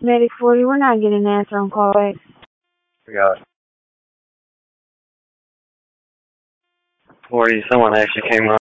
Medic 40, we're not getting an answer on call back. Forgot. 40, someone actually came